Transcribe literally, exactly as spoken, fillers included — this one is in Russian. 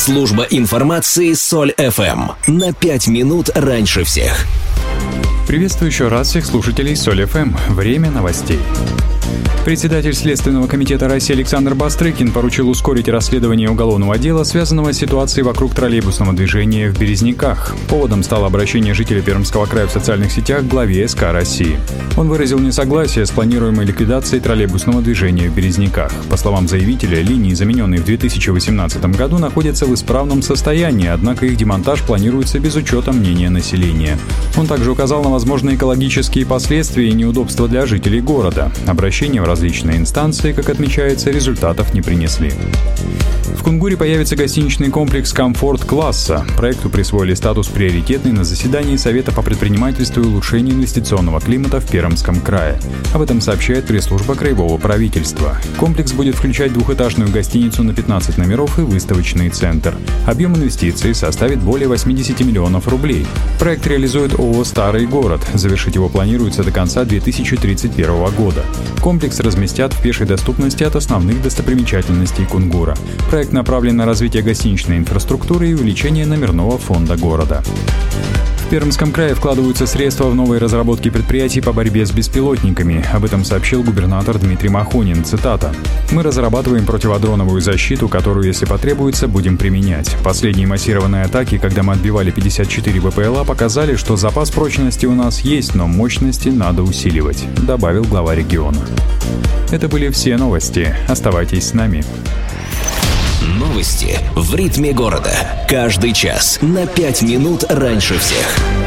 Служба информации Соль эф эм. На пять минут раньше всех. Приветствую еще раз всех слушателей Соль эф эм. Время новостей. Председатель Следственного комитета России Александр Бастрыкин поручил ускорить расследование уголовного дела, связанного с ситуацией вокруг троллейбусного движения в Березниках. Поводом стало обращение жителей Пермского края в социальных сетях к главе эс ка России. Он выразил несогласие с планируемой ликвидацией троллейбусного движения в Березниках. По словам заявителя, линии, замененные в две тысячи восемнадцатом году, находятся в исправном состоянии, однако их демонтаж планируется без учета мнения населения. Он также указал на возможные экологические последствия и неудобства для жителей города. Обращение в различные инстанции, как отмечается, результатов не принесли. В Кунгуре появится гостиничный комплекс комфорт-класса. Проекту присвоили статус приоритетный на заседании Совета по предпринимательству и улучшению инвестиционного климата в Пермском крае. Об этом сообщает пресс-служба краевого правительства. Комплекс будет включать двухэтажную гостиницу на пятнадцать номеров и выставочный центр. Объем инвестиций составит более восемьдесят миллионов рублей. Проект реализует ООО «Старый город». Завершить его планируется до конца две тысячи тридцать первого года. Комплекс разместят в пешей доступности от основных достопримечательностей Кунгура. Проект направлен на развитие гостиничной инфраструктуры и увеличение номерного фонда города. В Пермском крае вкладываются средства в новые разработки предприятий по борьбе с беспилотниками. Об этом сообщил губернатор Дмитрий Махонин. Цитата. «Мы разрабатываем противодроновую защиту, которую, если потребуется, будем применять. Последние массированные атаки, когда мы отбивали пятьдесят четыре вэ пэ эл а, показали, что запас прочности у нас есть, но мощности надо усиливать», — добавил глава региона. Это были все новости. Оставайтесь с нами. Новости в ритме города. Каждый час на пять минут раньше всех.